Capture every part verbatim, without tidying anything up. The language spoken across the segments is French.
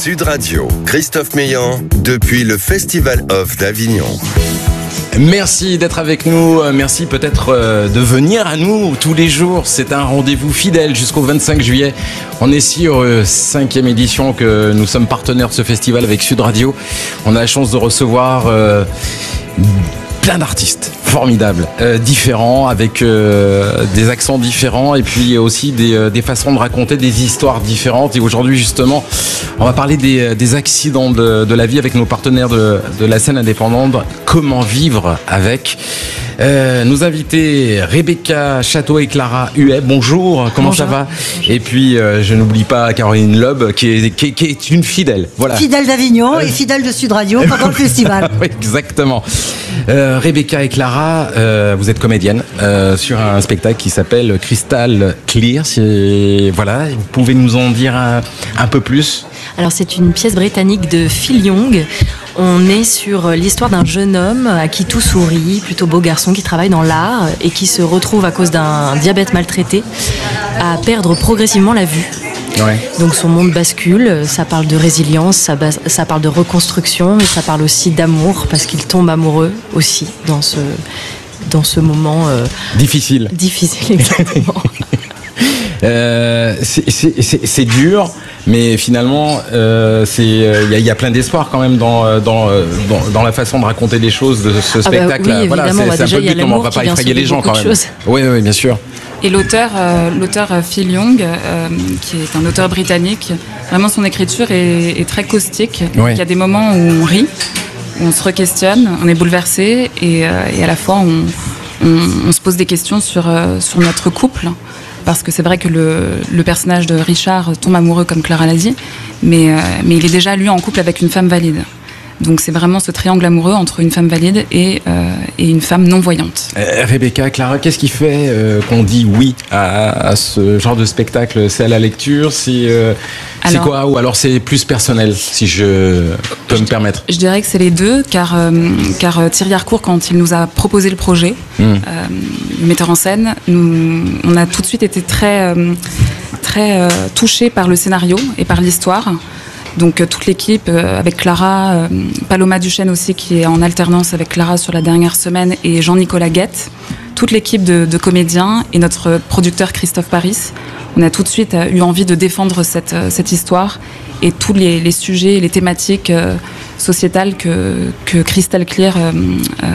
Sud Radio, Christophe Meillan, depuis le Festival Off d'Avignon. Merci d'être avec nous, merci peut-être de venir à nous tous les jours. C'est un rendez-vous fidèle jusqu'au vingt-cinq juillet. On est sur cinquième édition que nous sommes partenaires de ce festival avec Sud Radio. On a la chance de recevoir euh, plein d'artistes formidables, euh, différents, avec euh, des accents différents et puis aussi des, euh, des façons de raconter des histoires différentes. Et aujourd'hui justement, on va parler des, des accidents de, de la vie avec nos partenaires de, de la scène indépendante. Comment vivre avec euh, nos invités Rebecca Château et Clara Huet. Bonjour, comment Bonjour. ça va? Et puis euh, je n'oublie pas Caroline Loeb qui est, qui, qui est une fidèle. Voilà. Fidèle d'Avignon euh... et fidèle de Sud Radio pendant le festival. Oui, exactement. Euh, Rebecca et Clara, euh, vous êtes comédienne euh, sur un spectacle qui s'appelle Crystal Clear. C'est, voilà, vous pouvez nous en dire un, un peu plus? Alors c'est une pièce britannique de Phil Young. On est sur l'histoire d'un jeune homme à qui tout sourit, plutôt beau garçon qui travaille dans l'art et qui se retrouve à cause d'un diabète maltraité à perdre progressivement la vue. Ouais. Donc son monde bascule, ça parle de résilience, ça, bas, ça parle de reconstruction, mais ça parle aussi d'amour parce qu'il tombe amoureux aussi dans ce, dans ce moment euh, difficile. Difficile, exactement. euh, c'est, c'est, c'est, c'est dur. Mais finalement, euh, c'est il euh, y, y a plein d'espoir quand même dans dans, dans dans la façon de raconter les choses de ce spectacle. Ah bah oui, voilà, c'est, bah c'est un peu le but, on va pas effrayer les gens quand même. Oui, oui, bien sûr. Et l'auteur, euh, l'auteur Phil Young, euh, qui est un auteur britannique, vraiment son écriture est, est très caustique. Ouais. Il y a des moments où on rit, où on se re-questionne, on est bouleversé, et, euh, et à la fois on, on, on se pose des questions sur euh, sur notre couple. Parce que c'est vrai que le, le personnage de Richard tombe amoureux, comme Clara l'a dit, mais, euh, mais il est déjà, lui, en couple avec une femme valide. Donc c'est vraiment ce triangle amoureux entre une femme valide et, euh, et une femme non-voyante. Euh, Rebecca, Clara, qu'est-ce qui fait euh, qu'on dit oui à, à ce genre de spectacle? C'est à la lecture? C'est, euh, alors, c'est quoi? Ou alors c'est plus personnel, si je peux je, me permettre? Je dirais que c'est les deux, car, euh, car Thierry Harcourt, quand il nous a proposé le projet, mmh. euh, le metteur en scène, nous, on a tout de suite été très, euh, très euh, touchés par le scénario et par l'histoire. Donc euh, toute l'équipe, euh, avec Clara, euh, Paloma Duchesne aussi, qui est en alternance avec Clara sur la dernière semaine, et Jean-Nicolas Guette, toute l'équipe de, de comédiens et notre producteur Christophe Paris, on a tout de suite euh, eu envie de défendre cette, euh, cette histoire et tous les, les sujets et les thématiques euh, sociétales que, que Crystal Clear euh, euh,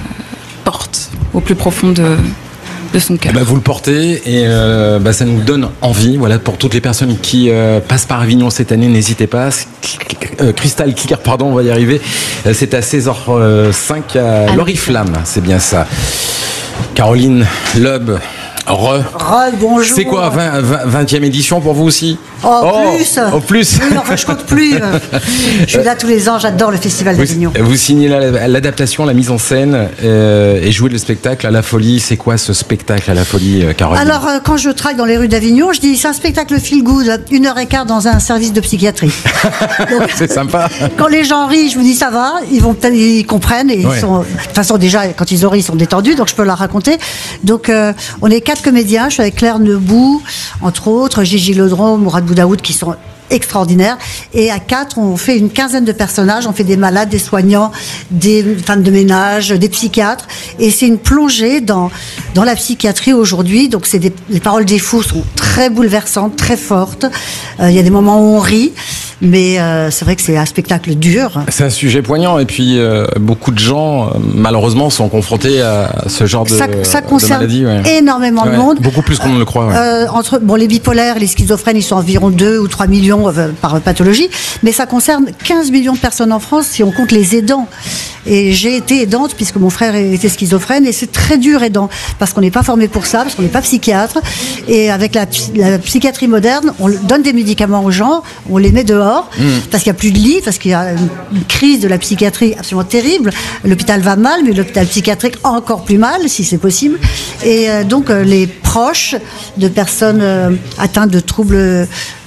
porte au plus profond de... de son cœur. Bah vous le portez et euh, bah ça nous donne envie. Voilà, pour toutes les personnes qui euh, passent par Avignon cette année, n'hésitez pas. Euh, Crystal Clear, pardon, on va y arriver. C'est à seize heures cinq à l'Oriflamme, c'est bien ça. Caroline Loeb. Re. Re, bonjour. C'est quoi, vingt, vingt, vingtième édition pour vous aussi? Oh, oh plus. Au plus. Oui, enfin, je compte plus. Je suis là tous les ans, j'adore le Festival d'Avignon. Vous, vous signez la, l'adaptation, la mise en scène euh, et jouez le spectacle à la Folie. C'est quoi ce spectacle à la Folie, Caroline? Alors, euh, quand je travaille dans les rues d'Avignon, je dis c'est un spectacle feel good, une heure et quart dans un service de psychiatrie. Donc, c'est sympa. Quand les gens rient, je me dis ça va, ils vont ils comprennent et ouais. ils sont, de toute façon déjà quand ils ont ri, ils sont détendus, donc je peux leur raconter. Donc euh, on est quatre comédiens, je suis avec Claire Nebout, entre autres, Gigi Ledron, Mourad Boudaoud, qui sont extraordinaires. Et à quatre, on fait une quinzaine de personnages. On fait des malades, des soignants, des femmes de ménage, des psychiatres. Et c'est une plongée dans, dans la psychiatrie aujourd'hui. Donc, c'est des, les paroles des fous sont très bouleversantes, très fortes. Euh, il y a des moments où on rit. Mais euh, c'est vrai que c'est un spectacle dur. C'est un sujet poignant et puis euh, beaucoup de gens, euh, malheureusement, sont confrontés à ce genre de, ça, ça concerne de maladie. Ouais. Énormément ouais, de monde. Beaucoup plus qu'on ne le croit. Ouais. Euh, entre, bon, les bipolaires, les schizophrènes, ils sont environ deux ou trois millions euh, par pathologie. Mais ça concerne quinze millions de personnes en France si on compte les aidants. Et j'ai été aidante puisque mon frère était schizophrène et c'est très dur aidant parce qu'on n'est pas formé pour ça, parce qu'on n'est pas psychiatre. Et avec la, la psychiatrie moderne, on donne des médicaments aux gens, on les met dehors mmh. parce qu'il n'y a plus de lits, parce qu'il y a une, une crise de la psychiatrie absolument terrible. L'hôpital va mal, mais l'hôpital psychiatrique encore plus mal, si c'est possible. Et euh, donc euh, les proches de personnes euh, atteintes de troubles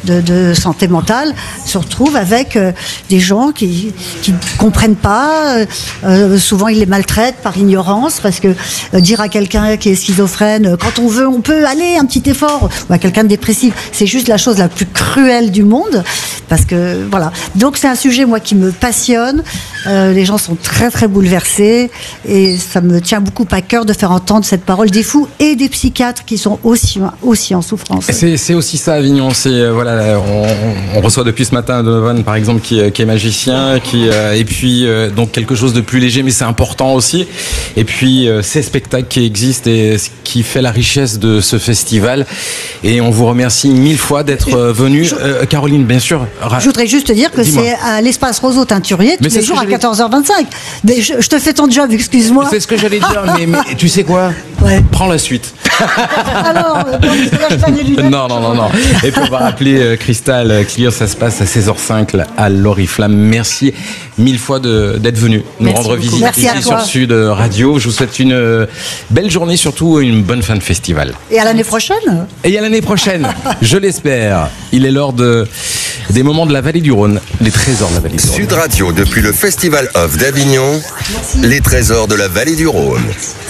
de, de santé mentale se retrouvent avec euh, des gens qui qui comprennent pas. Euh, souvent, ils les maltraitent par ignorance, parce que euh, dire à quelqu'un qui est schizophrène, euh, quand on veut, on peut aller un petit effort, ou à quelqu'un de dépressif, c'est juste la chose la plus cruelle du monde, parce que voilà. Donc c'est un sujet moi qui me passionne. Euh, les gens sont très très bouleversés et ça me tient beaucoup à cœur de faire entendre cette parole des fous et des psychiatres qui sont aussi aussi en souffrance. C'est, c'est aussi ça, Avignon. C'est euh, voilà, on, on reçoit depuis ce matin Donovan, par exemple, qui, qui est magicien, qui euh, et puis euh, donc quelque chose de plus léger, mais c'est important aussi. Et puis euh, ces spectacles qui existent et ce qui fait la richesse de ce festival. Et on vous remercie mille fois d'être euh, venu. Euh, Caroline, bien sûr. Ra- Je voudrais juste te dire que Dis-moi. c'est à l'espace Roseau Teinturier tous Mais c'est les ce jours que à j'allais- quatorze heures vingt-cinq. Mais je, je te fais ton job, excuse-moi. C'est ce que j'allais dire, mais, mais tu sais quoi ? Ouais. Prends la suite. Alors, euh, donc, parce que là, je fais des lunettes. Non, non, non, non. Et puis on va rappeler euh, Cristal euh, Clear, ça se passe à seize heures cinq là, à l'Oriflamme. Merci mille fois de, d'être venu nous Merci rendre beaucoup. visite Merci à ici toi. sur Sud Radio. Je vous souhaite une euh, belle journée, surtout une bonne fin de festival. Et à l'année prochaine. Et à l'année prochaine, je l'espère. Il est l'heure de, des moments de la vallée du Rhône, les trésors de la vallée du Rhône. Sud Radio, depuis le Festival Off d'Avignon, les trésors de la vallée du Rhône.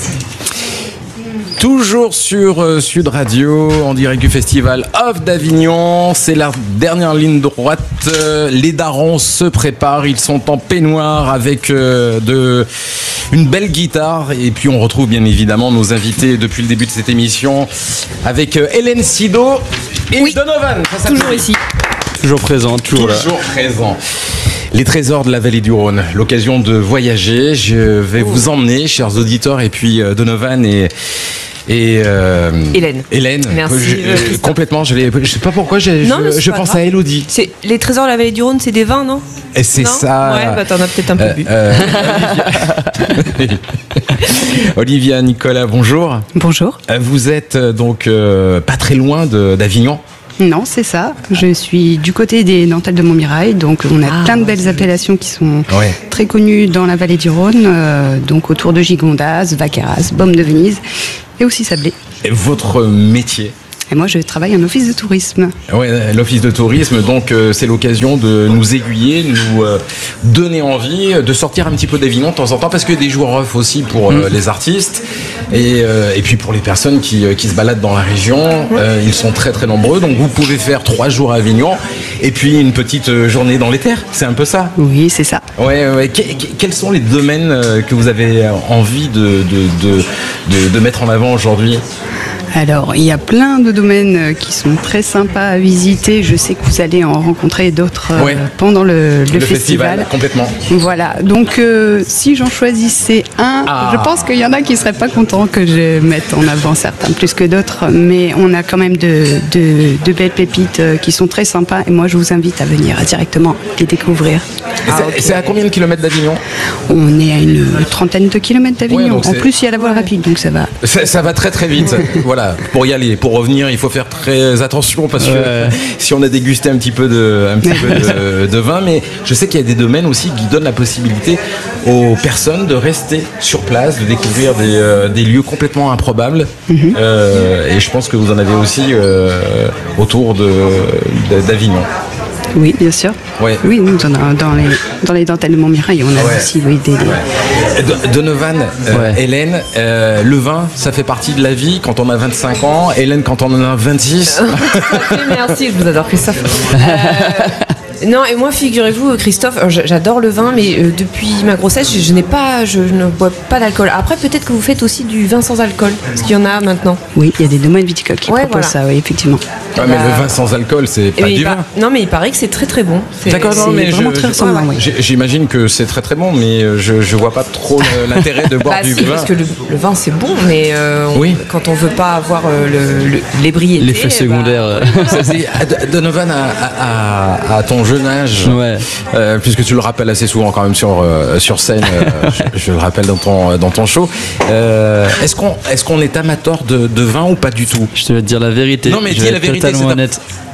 Toujours sur euh, Sud Radio, en direct du festival Off d'Avignon. C'est la dernière ligne droite. Euh, les darons se préparent. Ils sont en peignoir avec euh, de, une belle guitare. Et puis on retrouve bien évidemment nos invités depuis le début de cette émission avec euh, Hélène Sido et Oui. Donovan. Ça, ça Toujours fait- ici. Toujours présent, toujours là. Toujours présent. Les trésors de la vallée du Rhône, l'occasion de voyager. Je vais vous emmener, chers auditeurs, et puis euh, Donovan et et euh, Hélène. Hélène. Merci, Je- euh, Christophe. complètement. Je, l'ai- je sais pas pourquoi. j'ai- Non, mais je c'est je pas pense grave. à Elodie. C'est les trésors de la vallée du Rhône, c'est des vins, non? Et c'est Non ça. Ouais, bah t'en as peut-être un peu Euh, bu. euh, Olivia... Olivia Nicolas, bonjour. Bonjour. Euh, Vous êtes euh, donc euh, pas très loin de- d'Avignon. Non, c'est ça. Je suis du côté des dentelles de Montmirail, donc on a Ah, plein de belles appellations qui sont Ouais. très connues dans la vallée du Rhône, euh, donc autour de Gigondas, Vaqueras, Baume de Venise et aussi Sablé. Et votre métier? Et moi, je travaille en office de tourisme. Ouais, l'office de tourisme, donc euh, c'est l'occasion de nous aiguiller, nous euh, donner envie de sortir un petit peu d'Avignon de temps en temps, parce que des jours off aussi pour euh, les artistes et, euh, et puis pour les personnes qui, euh, qui se baladent dans la région, euh, ils sont très très nombreux, donc vous pouvez faire trois jours à Avignon et puis une petite euh, journée dans les terres, c'est un peu ça. Oui, c'est ça. Ouais, ouais. Que- que- quels sont les domaines euh, que vous avez envie de, de, de, de, de mettre en avant aujourd'hui? Alors, il y a plein de domaines euh, qui sont très sympas à visiter. Je sais que vous allez en rencontrer d'autres euh, Ouais. pendant le, le Le festival, festival. complètement. Voilà, donc euh, si j'en choisissais un, Ah. je pense qu'il y en a qui seraient pas contents que je mette en avant certains plus que d'autres, mais on a quand même de, de, de belles pépites euh, qui sont très sympas et moi je vous invite à venir directement les découvrir. Et c'est- C'est à combien de kilomètres d'Avignon? On est à une trentaine de kilomètres Ouais, d'Avignon. donc En c'est- plus, il y a la voie rapide, donc ça va. Ça, ça va très très vite. Voilà, pour y aller, pour revenir, il faut faire très attention parce que Ouais. si on a dégusté un petit peu de, un petit peu de, de vin, mais je sais qu'il y a des domaines aussi qui donnent la possibilité aux personnes de rester sur place, de découvrir des, euh, des lieux complètement improbables. Euh, et je pense que vous en avez aussi euh, autour de, de- d'Avignon. Oui, bien sûr. Ouais. Oui, nous, on a- dans les, dans les dentelles de Montmirail, on a Ouais. aussi oui, des, Do- Donovan, euh, Ouais. Hélène, euh, le vin, ça fait partie de la vie quand on a vingt-cinq ans. Hélène, quand on en a vingt-six. Merci, je vous adore, Christophe. Euh, non, et moi, figurez-vous, Christophe, alors, j'a- j'adore le vin, mais euh, depuis ma grossesse, je, je n'ai pas, je ne bois pas d'alcool. Après, peut-être que vous faites aussi du vin sans alcool, parce qu'il y en a maintenant. Oui, il y a des domaines viticoles qui Ouais, proposent voilà. ça, oui, effectivement. Ouais, mais Bah, le vin sans alcool, c'est Et pas il du par- vin. Non, mais il paraît que c'est très très bon. C'est- D'accord, non, c'est mais vraiment je- très je- ressemblant, oui. j'ai- j'imagine que c'est très très bon, mais euh, je, je vois pas trop le- l'intérêt de boire Bah du si, vin. parce que le, le vin c'est bon, mais euh, on- Oui. quand on veut pas avoir euh, le- le- l'ébriété. L'effet bah, secondaire. euh, Ça, c'est- à- D- Donovan, à, à- à ton jeune âge, Ouais. euh, puisque tu le rappelles assez souvent quand même sur, euh, sur scène, euh, je, je le rappelle dans ton, dans ton show, euh, est-ce qu'on est, qu'on est amateur de, de vin ou pas du tout? Je te vais te dire la vérité. Non, mais je dis vais la être vérité, totalement c'est ta- honnête. J'ai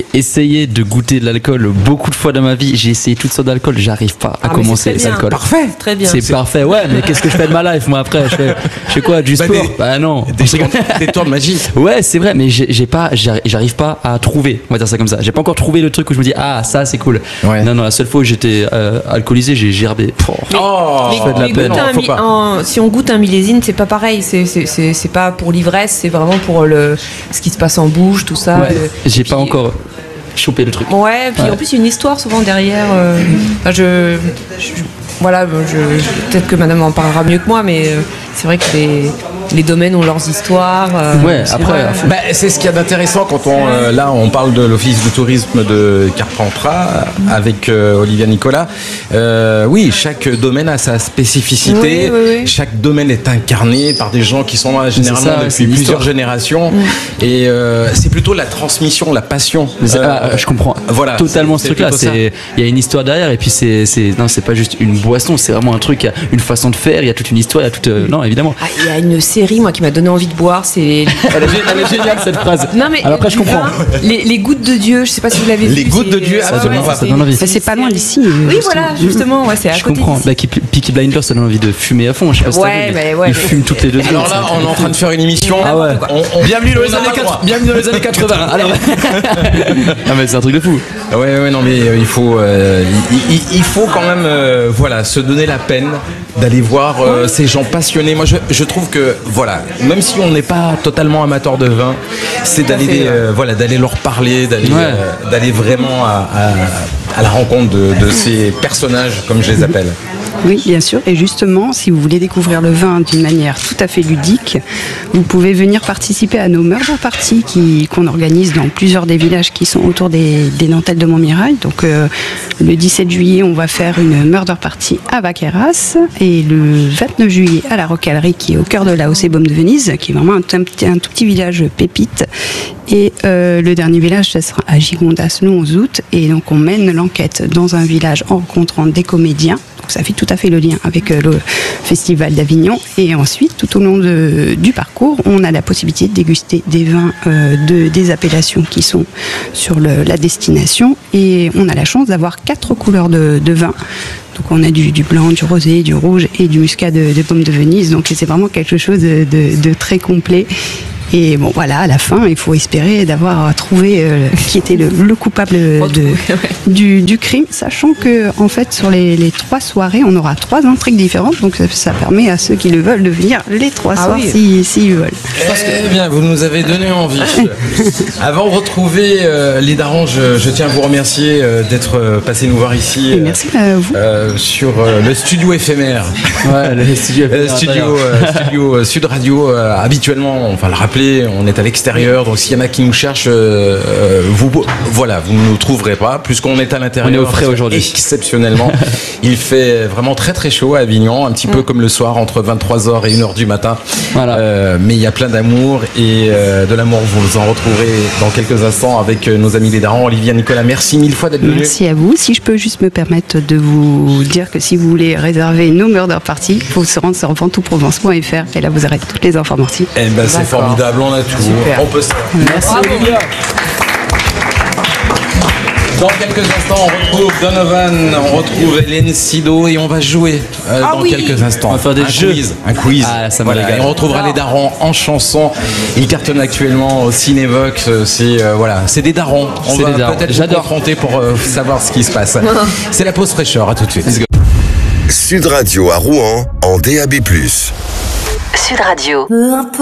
essayé de goûter de l'alcool beaucoup de fois dans ma vie. J'ai essayé toutes sortes d'alcool, j'arrive pas à Ah, commencer c'est l'alcool. Parfait. Très bien. C'est parfait, ouais, mais qu'est-ce que je fais de ma life moi après? Je fais, je fais quoi? Du Bah, sport? des- Bah non. Des tours, des tours de magie. Ouais, c'est vrai, mais j'ai j'ai pas, j'arri- j'arrive pas à trouver, on va dire ça comme ça. J'ai pas encore trouvé le truc où je me dis, ah, ça c'est cool. Ouais. Non, non, la seule fois où j'étais euh, alcoolisé, j'ai gerbé. Oh. Oh, Mais- fait de la mais peine. goûter Non, un faut mi- pas. un- si on goûte un millésime, c'est pas pareil. C'est c'est- c'est- c'est pas pour l'ivresse, c'est vraiment pour le, ce qui se passe en bouche, tout ça. Ouais, Euh, j'ai puis- pas encore chopé le truc. Ouais, puis Ouais. en plus, il y a une histoire souvent derrière. euh, enfin, je, je- voilà, je, peut-être que madame en parlera mieux que moi, mais euh, c'est vrai que les, les domaines ont leurs histoires. euh, Ouais, c'est après, vrai. Bah, c'est ce qu'il y a d'intéressant quand on euh, là on parle de l'office du tourisme de Carpentras avec euh, Olivia Nicolas. Euh, oui, chaque domaine a sa spécificité. Oui, oui, oui. Chaque domaine est incarné par des gens qui sont là généralement ça, c'est depuis une plusieurs histoire. générations. Et euh, c'est plutôt la transmission, la passion. Mais c'est- Euh, ah, je comprends Voilà, totalement c'est- ce truc-là. c'est plutôt C'est, il y a une histoire derrière, et puis c'est, c'est, non, c'est pas juste une boisson, c'est vraiment un truc, il y a une façon de faire, il y a toute une histoire, il y a toute, euh, non, évidemment. Ah, il y a une série, moi, qui m'a donné envie de boire, c'est. Elle est, gé- elle est géniale cette phrase. Non, mais. Alors après, je du comprends. vin, les, les gouttes de Dieu, je sais pas si vous l'avez vu. Les gouttes de c'est- Dieu, ah, ça ouais, donne ouais, envie. c'est Ça donne envie. une- Mais c'est pas loin d'ici. Oui, justement. voilà, justement, ouais, c'est à Je côté comprends. d'ici. Bah, Peaky Peaky Blinders, ça donne envie de fumer à fond. Je sais pas si t'as Ouais, vu, mais ouais, ils mais- fument toutes les deux secondes. Alors là, on est en train de faire une émission. Ah ouais. On- on- Bienvenue dans on les n'a années pas le quatre- droit. bienvenue dans les années quatre-vingts. Alors. Ah mais c'est un truc de fou. Ouais, ouais, non, mais euh, il faut, euh, il, il- il faut quand même, euh, voilà, se donner la peine d'aller voir euh, ces gens passionnés. Moi, je, je trouve que, voilà, même si on n'est pas totalement amateur de vin, c'est d'aller, fait, des- ouais. euh, voilà, d'aller leur parler, d'aller, Ouais. euh, d'aller vraiment à, à- à la rencontre de, de ces personnages, comme je les appelle. Oui, bien sûr. Et justement, si vous voulez découvrir le vin d'une manière tout à fait ludique, vous pouvez venir participer à nos murder parties qui, qu'on organise dans plusieurs des villages qui sont autour des, des dentelles de Montmirail. Donc, euh, le dix-sept juillet, on va faire une murder party à Vaqueras, et le vingt-neuf juillet à la Rocalerie, qui est au cœur de la Haute-Baume de Venise, qui est vraiment un, un petit- un tout petit village pépite. Et euh, le dernier village, ça sera à Gigondas le onze août. Et donc, on mène l'enquête dans un village en rencontrant des comédiens. Donc, ça fait tout à fait le lien avec euh, le Festival d'Avignon. Et ensuite, tout au long de- du parcours, on a la possibilité de déguster des vins euh, de, des appellations qui sont sur le- la destination. Et on a la chance d'avoir quatre couleurs de, de vin. Donc on a du, du blanc, du rosé, du rouge et du muscat de, de pomme de Venise. Donc c'est vraiment quelque chose de, de- de très complet. Et bon voilà, à la fin, il faut espérer d'avoir trouvé euh, qui était le, le coupable de, Retrouvé, ouais. du, du crime, sachant que en fait sur les, les trois soirées, on aura trois intrigues différentes. Donc ça, ça permet à ceux qui le veulent de venir les trois Ah soirs oui. si- s'ils veulent. Eh bien, vous nous avez donné envie. Avant de retrouver euh, les darons, je, je tiens à vous remercier euh, d'être euh, passé nous voir ici. Et euh, merci à vous. euh, sur euh, le studio éphémère. Ouais, le studio. Euh, studio, euh, studio euh, Sud Radio, euh, habituellement, on va le rappeler, on est à l'extérieur, donc s'il y en a qui nous cherchent, euh, euh, vous, voilà, vous ne nous trouverez pas, puisqu'on est à l'intérieur. On est au frais aujourd'hui. Exceptionnellement. Il fait vraiment très très chaud à Avignon, un petit peu comme le soir, entre vingt-trois heures et une heure du matin. Voilà. Euh, mais il y a plein d'amour, et euh, de l'amour, vous en retrouverez dans quelques instants avec euh, nos amis les darons. Olivia, Nicolas, merci mille fois d'être venus. Merci à vous. Si je peux juste me permettre de vous dire que si vous voulez réserver nos murder parties, il faut se rendre sur ventouprovence point f r et là vous aurez toutes les informations. Eh ben, c'est D'accord. formidable, on a tout. Super. On peut se... Merci. Olivia. Dans quelques instants, on retrouve Donovan, on retrouve Hélène Sido et on va jouer euh, Ah dans oui. quelques instants. On va faire des un jeux. Quiz, un quiz. Ah, ça me Voilà, régale. et on retrouvera les darons en chanson. Ils cartonnent actuellement au Cinévox. C'est euh, voilà, c'est des darons. On C'est va des darons. peut-être vous J'adore. confronter pour euh, savoir ce qui se passe. C'est la pause fraîcheur. À tout de suite. Sud Radio à Rouen en D A B plus. Sud Radio.